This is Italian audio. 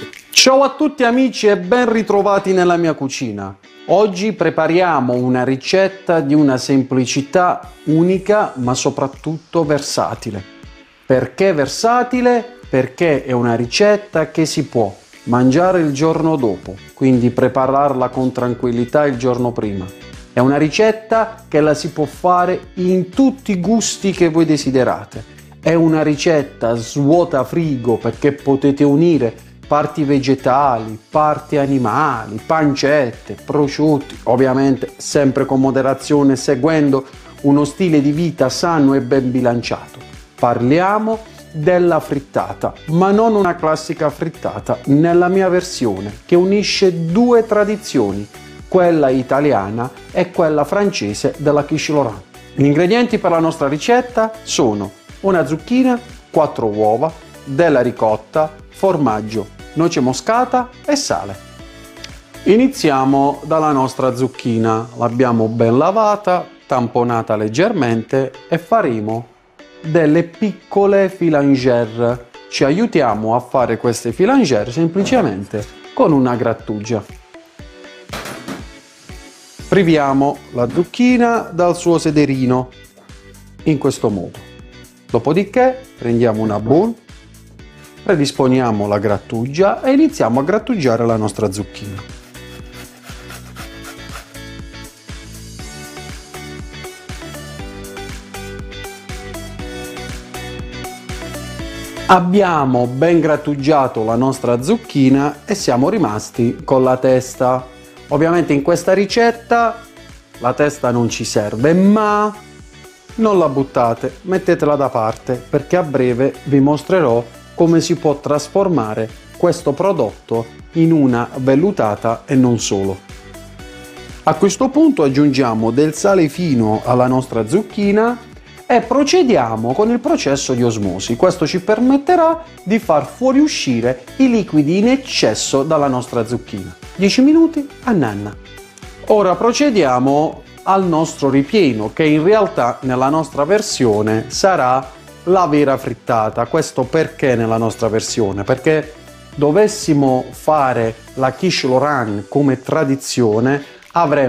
Ciao a tutti amici e ben ritrovati nella mia cucina. Oggi prepariamo una ricetta di una semplicità unica ma soprattutto versatile. Perché versatile? Perché è una ricetta che si può mangiare il giorno dopo, quindi prepararla con tranquillità il giorno prima. È una ricetta che la si può fare in tutti i gusti che voi desiderate. È una ricetta svuota frigo perché potete unire parti vegetali, parti animali, pancette, prosciutti, ovviamente sempre con moderazione, seguendo uno stile di vita sano e ben bilanciato. Parliamo della frittata, ma non una classica frittata, nella mia versione, che unisce due tradizioni, quella italiana e quella francese della quiche Lorraine. Gli ingredienti per la nostra ricetta sono una zucchina, 4 uova, della ricotta, formaggio, noce moscata e sale. Iniziamo dalla nostra zucchina, l'abbiamo ben lavata, tamponata leggermente e faremo delle piccole filangère. Ci aiutiamo a fare queste filangère semplicemente con una grattugia. Priviamo la zucchina dal suo sederino in questo modo. Dopodiché prendiamo una bowl, predisponiamo la grattugia e iniziamo a grattugiare la nostra zucchina. Abbiamo ben grattugiato la nostra zucchina e siamo rimasti con la testa. Ovviamente in questa ricetta la testa non ci serve, ma non la buttate, mettetela da parte perché a breve vi mostrerò come si può trasformare questo prodotto in una vellutata e non solo. A questo punto aggiungiamo del sale fino alla nostra zucchina e procediamo con il processo di osmosi. Questo ci permetterà di far fuoriuscire i liquidi in eccesso dalla nostra zucchina. 10 minuti a nanna. Ora procediamo al nostro ripieno, che in realtà nella nostra versione sarà la vera frittata. Questo perché nella nostra versione? Perché dovessimo fare la quiche Lorraine come tradizione, avremmo